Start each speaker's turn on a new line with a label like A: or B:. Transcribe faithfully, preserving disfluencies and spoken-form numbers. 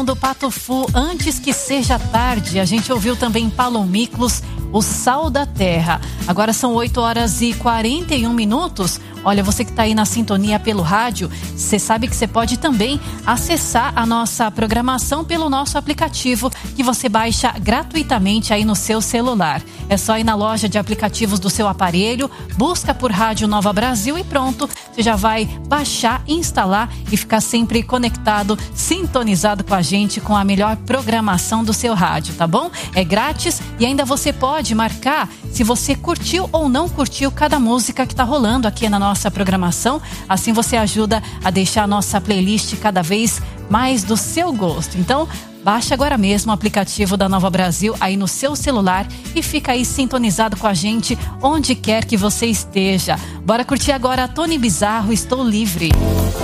A: do Pato Fu, Antes que Seja Tarde. A gente ouviu também Palomiclos, O Sal da Terra. Agora são oito horas e quarenta e um minutos. Olha, você que está aí na sintonia pelo rádio, você sabe que você pode também acessar a nossa programação pelo nosso aplicativo, que você baixa gratuitamente aí no seu celular. É só ir na loja de aplicativos do seu aparelho, busca por Rádio Nova Brasil e pronto, você já vai baixar, instalar e ficar sempre conectado, sintonizado com a gente, com a melhor programação do seu rádio, tá bom? É grátis e ainda você pode marcar se você curtiu ou não curtiu cada música que está rolando aqui na nossa programação. Assim você ajuda a deixar a nossa playlist cada vez mais do seu gosto. Então, baixe agora mesmo o aplicativo da Nova Brasil aí no seu celular e fica aí sintonizado com a gente onde quer que você esteja. Bora curtir agora Tony Bizarro, Estou Livre.